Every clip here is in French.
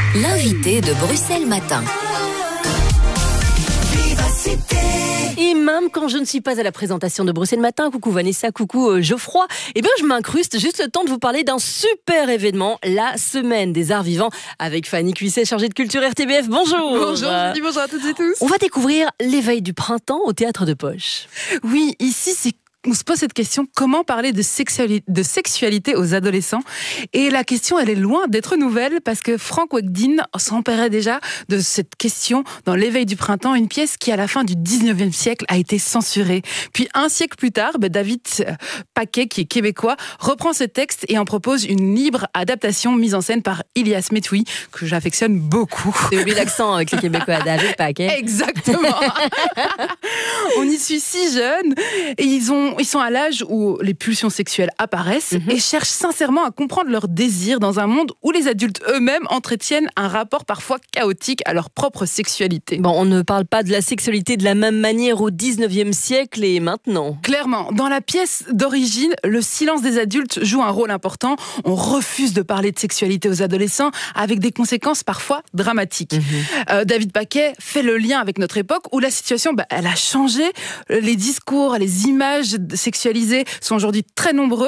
L'invité de Bruxelles Matin. Et même quand je ne suis pas à la présentation de Bruxelles Matin, coucou Vanessa, coucou Geoffroy, eh bien je m'incruste juste le temps de vous parler d'un super événement, la Semaine des Arts Vivants, avec Fanny Cuisset, chargée de culture RTBF. Bonjour. Bonjour, bonjour à toutes et tous. On va découvrir l'éveil du printemps au Théâtre de Poche. Oui, ici on se pose cette question, comment parler de sexualité aux adolescents? Et la question, elle est loin d'être nouvelle parce que Frank Wegdin s'emparait déjà de cette question dans L'éveil du printemps, une pièce qui, à la fin du 19e siècle, a été censurée. Puis un siècle plus tard, David Paquet, qui est québécois, reprend ce texte et en propose une libre adaptation mise en scène par Ilias Metoui, que j'affectionne beaucoup. J'ai oublié l'accent avec les Québécois, David Paquet. Exactement. On y suit 6 jeunes et ils sont à l'âge où les pulsions sexuelles apparaissent et cherchent sincèrement à comprendre leurs désirs dans un monde où les adultes eux-mêmes entretiennent un rapport parfois chaotique à leur propre sexualité. Bon, on ne parle pas de la sexualité de la même manière au 19e siècle et maintenant. Clairement, dans la pièce d'origine, le silence des adultes joue un rôle important. On refuse de parler de sexualité aux adolescents avec des conséquences parfois dramatiques. David Paquet fait le lien avec notre époque où la situation, elle a changé. Les discours, les images sexualisés sont aujourd'hui très nombreux,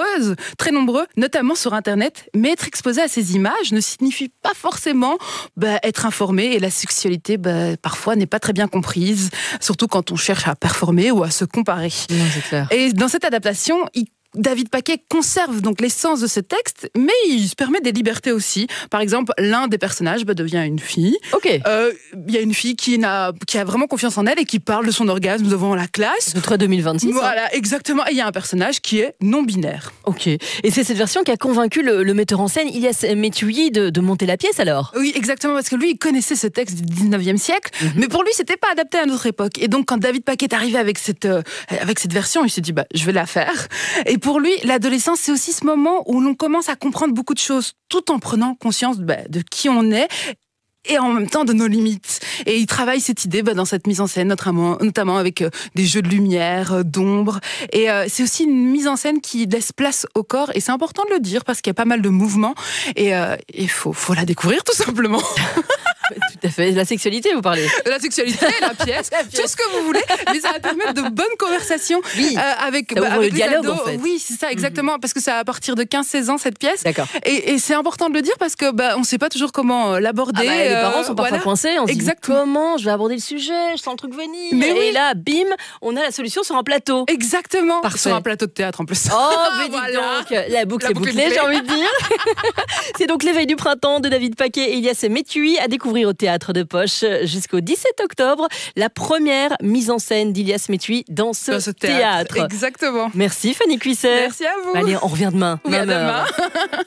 notamment sur Internet. Mais être exposé à ces images ne signifie pas forcément être informé. Et la sexualité, parfois, n'est pas très bien comprise, surtout quand on cherche à performer ou à se comparer. Non, c'est clair. Et dans cette adaptation, David Paquet conserve donc l'essence de ce texte, mais il se permet des libertés aussi. Par exemple, l'un des personnages devient une fille. Ok. Il y a une fille qui a vraiment confiance en elle et qui parle de son orgasme devant la classe. C'est très 2026. Voilà, exactement. Et il y a un personnage qui est non-binaire. Ok. Et c'est cette version qui a convaincu le metteur en scène, Ilias Metoui, de monter la pièce alors? Oui, exactement, parce que lui, il connaissait ce texte du 19e siècle, mais pour lui, c'était pas adapté à notre époque. Et donc, quand David Paquet est arrivé avec cette version, il s'est dit, je vais la faire. Et pour lui, l'adolescence, c'est aussi ce moment où l'on commence à comprendre beaucoup de choses, tout en prenant conscience de qui on est et en même temps de nos limites. Et il travaille cette idée dans cette mise en scène, notamment avec des jeux de lumière, d'ombre. Et c'est aussi une mise en scène qui laisse place au corps. Et c'est important de le dire parce qu'il y a pas mal de mouvements. Et il faut la découvrir tout simplement. Tout à fait. La sexualité, vous parlez? La sexualité, la pièce, tout ce que vous voulez, mais ça va permettre de bonnes conversations avec le dialogue, ados. en fait. Oui, c'est ça, exactement, parce que c'est à partir de 15-16 ans, cette pièce. D'accord. Et c'est important de le dire parce que on ne sait pas toujours comment l'aborder. Les parents sont parfois coincés, on se dit comment je vais aborder le sujet, je sens le truc venir. Mais et là, bim, on a la solution sur un plateau. Exactement. Parfait. Sur un plateau de théâtre en plus. Oh, mais dis donc, la boucle est bouclée, j'ai envie de dire. C'est donc L'éveil du printemps de David Paquet et Ilias Metoui à découvrir au Théâtre de Poche jusqu'au 17 octobre. La première mise en scène d'Ilias Metoui dans ce théâtre. Exactement. Merci Fanny Cuisset. Merci à vous. Allez, on revient demain. Oui, à demain.